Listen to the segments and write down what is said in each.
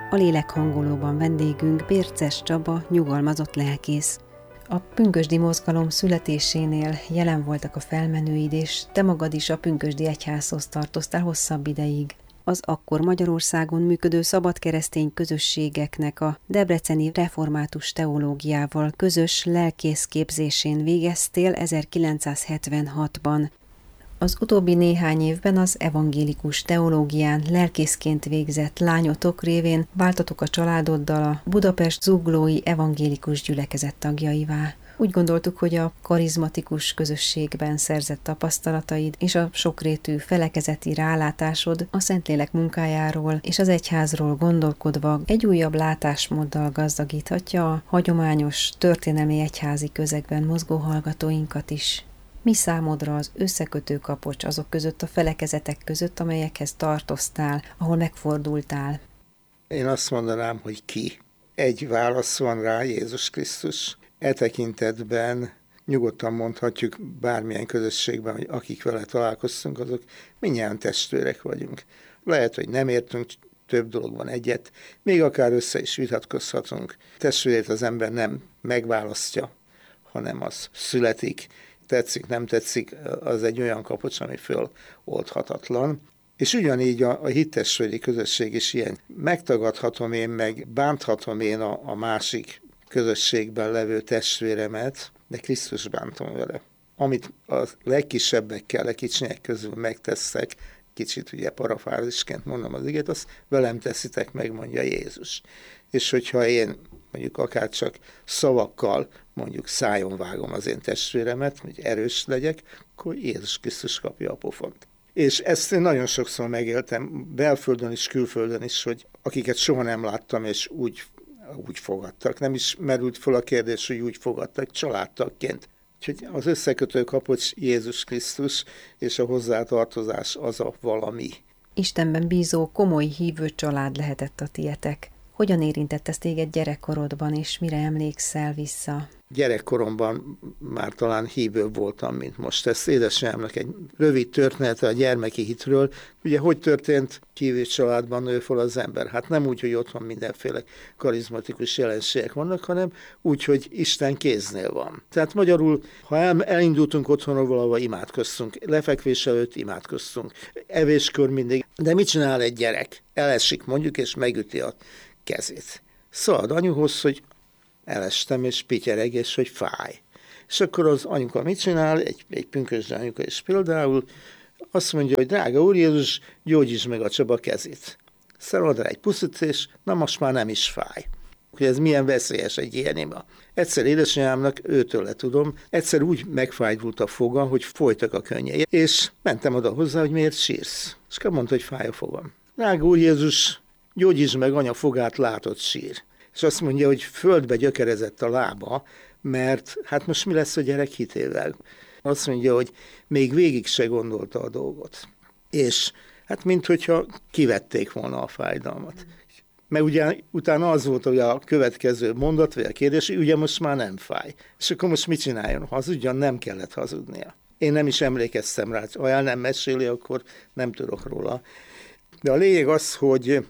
A lélekhangolóban vendégünk Bérces Csaba, nyugalmazott lelkész. A pünkösdi mozgalom születésénél jelen voltak a felmenőid, és te magad is a pünkösdi egyházhoz tartoztál hosszabb ideig. Az akkor Magyarországon működő szabadkeresztény közösségeknek a debreceni református teológiával közös lelkészképzésén végeztél 1976-ban. Az utóbbi néhány évben az evangélikus teológián lelkészként végzett lányotok révén váltatok a családoddal a Budapest Zuglói Evangélikus Gyülekezet tagjaivá. Úgy gondoltuk, hogy a karizmatikus közösségben szerzett tapasztalataid és a sokrétű felekezeti rálátásod a Szentlélek munkájáról és az egyházról gondolkodva egy újabb látásmóddal gazdagíthatja a hagyományos történelmi egyházi közegben mozgó hallgatóinkat is. Mi számodra az összekötő kapocs azok között, a felekezetek között, amelyekhez tartoztál, ahol megfordultál? Én azt mondanám, hogy ki. Egy válasz van rá, Jézus Krisztus. E tekintetben nyugodtan mondhatjuk bármilyen közösségben, hogy akik vele találkoztunk, azok mindjárt testvérek vagyunk. Lehet, hogy nem értünk több dologban egyet, még akár össze is vitatkozhatunk. Testvérét az ember nem megválasztja, hanem az születik. Tetszik, nem tetszik, az egy olyan kapocs, ami föloldhatatlan. És ugyanígy a hittestvéri közösség is ilyen. Megtagadhatom én, meg bánthatom én a másik közösségben levő testvéremet, de Krisztus bántom vele. Amit a legkisebbekkel, legkicsinyek közül megteszek, kicsit ugye parafrázisként mondom az igét, azt velem teszitek meg, mondja Jézus. És hogyha én mondjuk akár csak szavakkal, mondjuk szájon vágom az én testvéremet, hogy erős legyek, akkor Jézus Krisztus kapja a pofont. És ezt én nagyon sokszor megéltem, belföldön is, külföldön is, hogy akiket soha nem láttam, és úgy fogadtak. Nem is merült fel a kérdés, hogy úgy fogadtak, családtagként. Úgyhogy az összekötő kapocs Jézus Krisztus, és a hozzátartozás az a valami. Istenben bízó, komoly hívő család lehetett a tietek. Hogyan érintett ez téged gyerekkorodban, és mire emlékszel vissza? Gyerekkoromban már talán hívőbb voltam, mint most. Ez édesanyámnak egy rövid története a gyermeki hitről. Ugye, hogy történt, hívő családban nő fel az ember? Hát nem úgy, hogy otthon mindenféle karizmatikus jelenségek vannak, hanem úgy, hogy Isten kéznél van. Tehát magyarul, ha elindultunk otthonról valahova, imádkoztunk. Lefekvés előtt imádkoztunk. Evéskor mindig. De mit csinál egy gyerek? Elesik mondjuk, és megüti a kezét. Szalad anyuhoz, hogy elestem, és pityereg, és hogy fáj. És akkor az anyuka mit csinál? Egy pünkösdi anyuka is például azt mondja, hogy drága Úr Jézus, gyógyítsd meg a Csaba kezét. Szalad rá egy puszit, és na most már nem is fáj. Hogy ez milyen veszélyes egy ilyen ima. Egyszer édesanyámnak, őtőle tudom, egyszer úgy megfájdult a foga, hogy folytak a könnyei. És mentem oda hozzá, hogy miért sírsz. És akkor mondta, hogy fáj a fogam. Drága Úr Jézus, gyógyítsd meg anya fogát, látott sír. És azt mondja, hogy földbe gyökerezett a lába, mert hát most mi lesz a gyerek hitével? Azt mondja, hogy még végig se gondolta a dolgot. És hát minthogyha kivették volna a fájdalmat. Mert ugye utána az volt, hogy a következő mondat, vagy a kérdés, ugye most már nem fáj. És akkor most mit csináljon? Hazudjon, nem kellett hazudnia. Én nem is emlékeztem rá, ha el nem meséli, akkor nem tudok róla. De a lényeg az, hogy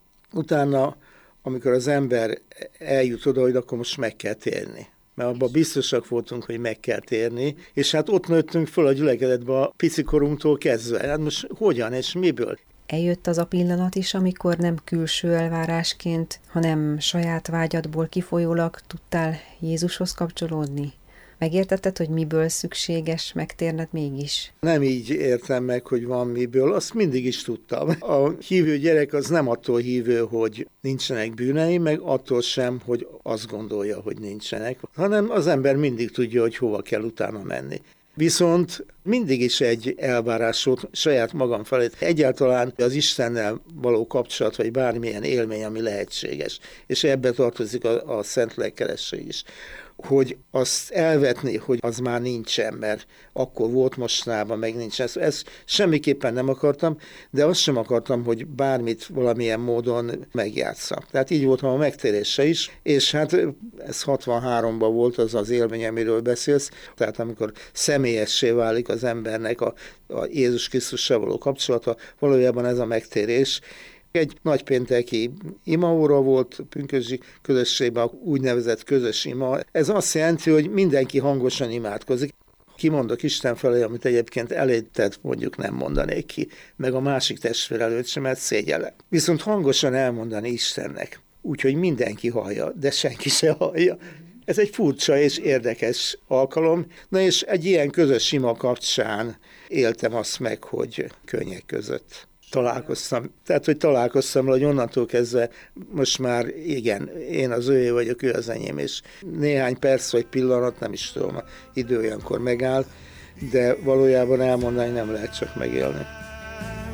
utána, amikor az ember eljut oda, hogy akkor most meg kell térni. Mert abban biztosak voltunk, hogy meg kell térni, és hát ott nőttünk föl a gyülekezetbe a picikorunktól kezdve. Hát most hogyan és miből? Eljött az a pillanat is, amikor nem külső elvárásként, hanem saját vágyadból kifolyólag tudtál Jézushoz kapcsolódni? Megértetted, hogy miből szükséges megtérned mégis? Nem így értem meg, hogy van miből, azt mindig is tudtam. A hívő gyerek az nem attól hívő, hogy nincsenek bűnei, meg attól sem, hogy azt gondolja, hogy nincsenek, hanem az ember mindig tudja, hogy hova kell utána menni. Viszont mindig is egy elvárás volt saját magam felé. Egyáltalán az Istennel való kapcsolat, vagy bármilyen élmény, ami lehetséges. És ebbe tartozik a Szentlélek keresség is. Hogy azt elvetni, hogy az már nincsen, mert akkor volt, mostanában meg nincsen. Ezt semmiképpen nem akartam, de azt sem akartam, hogy bármit valamilyen módon megjátsszam. Tehát így voltam a megtérése is, és hát ez 63-ban volt az az élmény, amiről beszélsz. Tehát amikor személyessé válik az embernek a Jézus Krisztussal való kapcsolata, valójában ez a megtérés. Egy nagypénteki imaóra volt pünkösdi közösségben, úgynevezett közös ima. Ez azt jelenti, hogy mindenki hangosan imádkozik. Kimondok Isten felé, amit egyébként elétted mondjuk nem mondanék ki, meg a másik testvér előtt sem, mert szégyellem. Viszont hangosan elmondani Istennek, úgyhogy mindenki hallja, de senki se hallja. Ez egy furcsa és érdekes alkalom. Na és egy ilyen közös ima kapcsán éltem azt meg, hogy könnyek között találkoztam. Tehát, hogy találkoztam, hogy onnantól kezdve most már igen, én az őé vagyok, ő az enyém, és néhány perc vagy pillanat, nem is tudom, idő olyankor megáll, de valójában elmondani nem lehet, csak megélni.